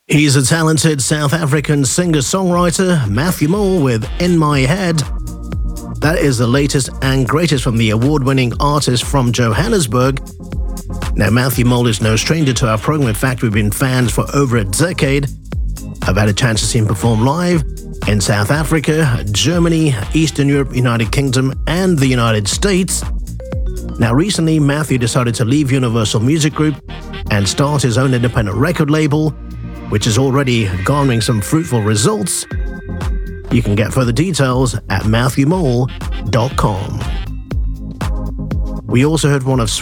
He's a talented South African singer-songwriter, Matthew Mole, with In My Head. That is the latest and greatest from the award-winning artist from Johannesburg. Now, Matthew Mole is no stranger to our program. In fact, we've been fans for over a decade. I've had a chance to see him perform live in South Africa, Germany, Eastern Europe, United Kingdom, and the United States. Now, recently, Matthew decided to leave Universal Music Group and start his own independent record label, which is already garnering some fruitful results. You can get further details at MatthewMole.com. We also heard one of